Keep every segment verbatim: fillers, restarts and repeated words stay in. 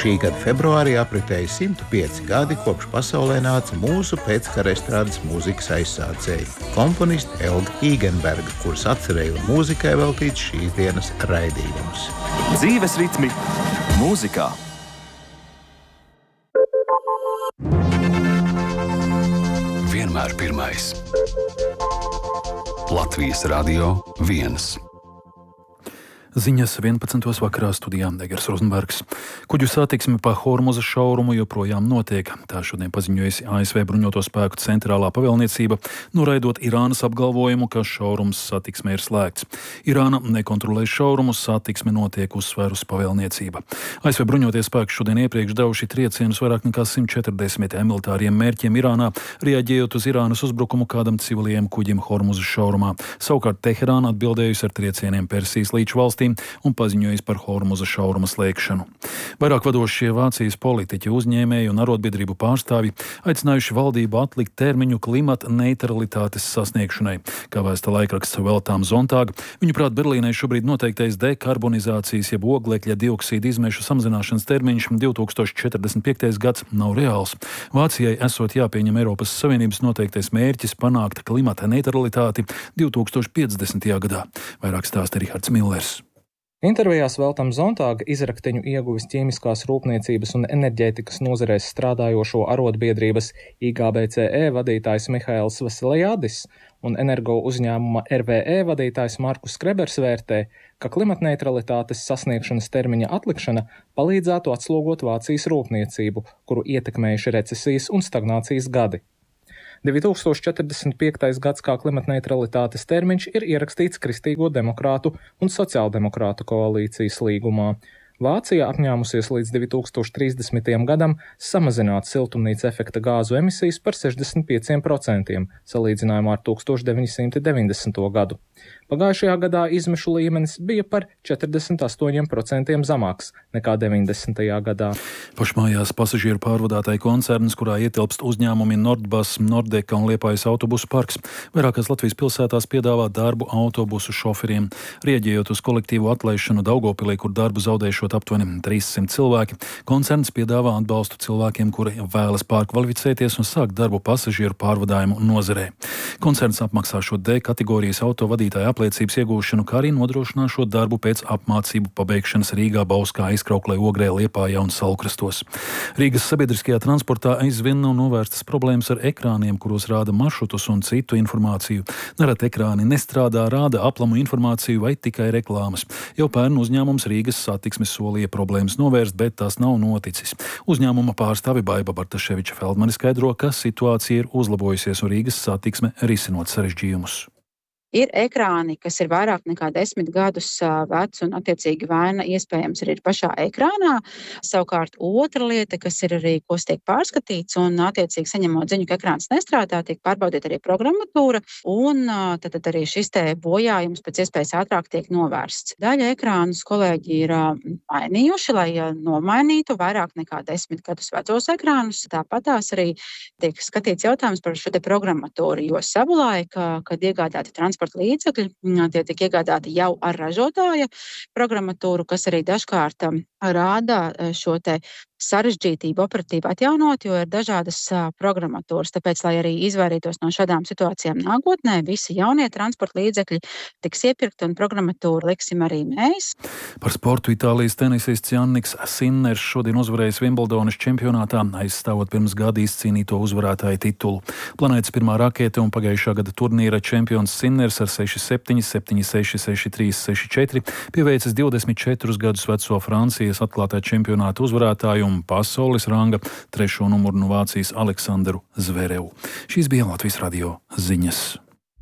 Šī gada februārī apritēja simt pieci gadi, kopš pasaulē nāca mūsu pēckara estrādes mūzikas aizsācēji - komponiste Elga Īgenberga, kuras atcerēja un mūzikai veltīts šīs dienas raidījums. Dzīves ritmi mūzikā. Vienmēr pirmais. Latvijas Radio viens. Ziņas vienpadsmitos vakarā studijā Egers Rozenbergs. Kuģu satiksme pa Hormuzas šaurumu joprojām notiek. Tā šodien paziņojusi A S V bruņoto spēku centrālā pavēlniecība, noraidot Irānas apgalvojumu, ka šaurums satiksme ir slēgts. Irāna nekontrolē šaurumus, satiksme notiek, uzsvērusi pavēlniecība. A S V bruņotie spēki šodien iepriekš devuši triecienus vairāk nekā simt četrdesmit militāriem mērķiem Irānā, reaģējot uz Irānas uzbrukumu kādam civiliem kuģim Hormuzas šaurumā. Savukārt Teherāna atbildējusi ar triecieniem Persijas līča valstī un paziņojis par Hormuza šauruma slēgšanu. Vairāk vadošie Vācijas politiķi, uzņēmēji un arotbiedrību pārstāvji aicinājuši valdību atlikt termiņu klimata neutralitātes sasniegšanai. Kā vēsta laikraksts Weltām Zontāga, viņuprāt Berlīnai šobrīd noteiktais dekarbonizācijas jeb oglekļa dioksīda izmešu samazināšanas termiņš divi tūkstoši četrdesmit piektais gads nav reāls. Vācijai esot jāpieņem Eiropas Savienības noteiktais mērķis panākt klimata neutralitāti divi tūkstoši piecdesmitajā gadā. Vairāk stāsta Rihards Millers. Intervijās Weltām Zontāga izrakteņu ieguvis ķīmiskās rūpniecības un enerģētikas nozarēs strādājošo arotbiedrības I G B C E vadītājs Mihails Vasiljādis un energo uzņēmuma R V E vadītājs Markus Skrebers vērtē, ka klimatneutralitātes sasniegšanas termiņa atlikšana palīdzētu atslogot Vācijas rūpniecību, kuru ietekmējuši recesijas un stagnācijas gadi. divi tūkstoši četrdesmit piektais gads kā klimatneutralitātes termiņš ir ierakstīts Kristīgo demokrātu un sociāldemokrātu koalīcijas līgumā. Vācija apņēmusies līdz divi tūkstoši trīsdesmitajam gadam samazināt siltumnīca efekta gāzu emisijas par sešdesmit pieciem procentiem, salīdzinājumā ar deviņdesmit deviņdesmito gadu. Pagājušajā gadā izmešu līmenis bija par četrdesmit astoņiem procentiem zemāks nekā deviņdesmitajā gadā. Pašmājās pasažieru pārvadātāju koncerns, kurā ietilpst uzņēmumi Nordbus, Nordeka un Liepājas autobusu parks, vairākās Latvijas pilsētās piedāvā darbu autobusu šoferiem. Rieģējot uz kolektīvu atlaišanu Daugavpilī, kur darbu zaudējušot aptuveni trīssimt cilvēki, koncerns piedāvā atbalstu cilvēkiem, kuri vēlas pārkvalificēties un sākt darbu pasažieru pārvadājumu nozarē. Koncerns apmaksā šo D kategorijas autovadītāju apliecības iegūšanu, kā arī nodrošinās šo darbu pēc apmācību pabeigšanas Rīgā, Bauskā, Aizkrauklē, Ogrē, Liepājā un Saulkrastos. Rīgas sabiedriskajā transportā aizvien nav novērstas problēmas ar ekrāniem, kuros rāda maršrutus un citu informāciju. Nerad ekrāni nestrādā, rāda aplamu informāciju vai tikai reklāmas. Jau pērn uzņēmums Rīgas satiksmes solīja problēmas novērst, bet tas nav noticis. Uzņēmuma pārstāve Baiba Bartaševiča Feldmane skaidro, ka situācija ir uzlabojusies un Rīgas satiksme risinot sarežģījumus. Ir ekrāni, kas ir vairāk nekā desmit gadus veci un attiecīgi vaina iespējams arī ir pašā ekrānā. Savukārt otra lieta, kas ir arī, kas tiek pārskatīts un attiecīgi saņemot ziņu, ka ekrāns nestrādā, tiek pārbaudīta arī programmatūra un tad, tad arī šis te bojājums pēc iespējas ātrāk tiek novērsts. Daļa ekrānus kolēģi ir mainījuši, lai nomainītu vairāk nekā desmit gadus vecos ekrānus. Tāpat tās arī tiek skatīts jautājums par šo te programmatūru, jo savulaik, kad iegādāti transporta līdzekļi, tie tiek iegādāti jau ar ražotāja programmatūru, kas arī dažkārt rāda šo te sarežģītību operatīvi atjaunot, jo ir dažādas programmatūras. Tāpēc, lai arī izvairītos no šādām situācijām nākotnē, visi jaunie transporta līdzekļi tiks iepirkti un programmatūru liksim arī mēs. Par sportu Itālijas tenisists Janniks Sinners šodien uzvarējis Vimbeldonas čempionātā, aizstāvot pirms gada izcīnīto uzvarētāju titulu. Planētas pirmā rakete un pagājušā gada turnīra čempions Sinners ar seši septiņi, septiņi seši, seši trīs, seši četri pieveicis divdesmit četrus gadus veco Francijas atklātā čempionāta uzvarētāju un pasaules ranga trešo numuru no Vācijas Aleksandru Zverevu. Šīs bija Latvijas radio ziņas.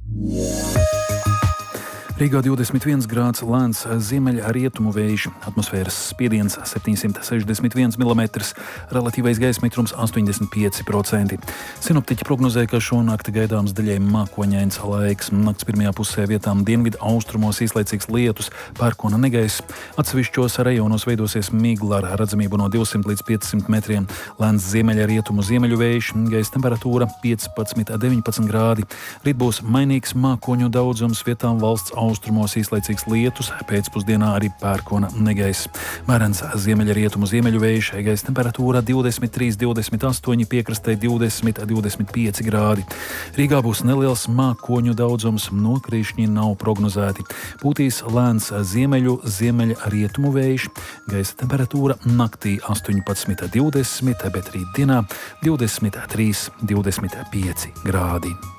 Rīgā divdesmit viens grāds lēns ziemeļa rietumu vējš, atmosfēras spiediens septiņsimt sešdesmit viens milimetrs, relatīvais gaisa mitrums astoņdesmit pieci procenti. Sinoptiķi prognozē, ka šonakt gaidāms daļai mākoņains laiks. Nakts pirmajā pusē vietām dienvidu austrumos īslaicīgs lietus, pērkona negaiss. Atsevišķos rajonos veidosies migla ar redzamību no divsimt līdz piecsimt metriem. Lēns ziemeļa rietumu ziemeļu vējš, gaisa temperatūra piecpadsmit deviņpadsmit grādi. Rīt būs mainīgs mākoņu daudzums, vietām valsts austrumos austrumos īslaicīgs lietus, pēcpusdienā arī pērkona negaiss. Mērens ziemeļrietumu ziemeļu vējš, gaisa temperatūra divdesmit trīs, divdesmit astoņi, piekrastē divdesmit, divdesmit pieci grādi. Rīgā būs neliels mākoņu daudzums, nokrīšņi nav prognozēti. Pūtīs lēns ziemeļu ziemeļrietumu vējš, gaisa temperatūra naktī astoņpadsmit, divdesmit, bet rīt dienā divdesmit trīs, divdesmit pieci grādi.